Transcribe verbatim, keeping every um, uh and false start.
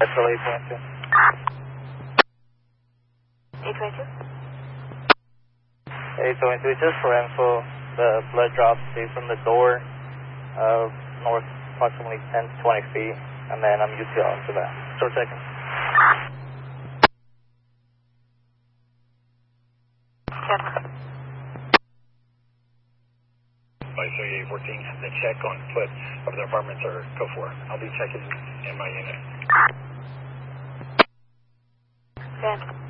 That's eight twenty-two. eight twenty-two? eight twenty-two, just for info, the blood drops see from the door, uh, north approximately ten to twenty feet, and then I'm U T L into that. Short second. thirty-eight fourteen, the check on foot of the apartments are go for. I'll be checking in my unit. Okay.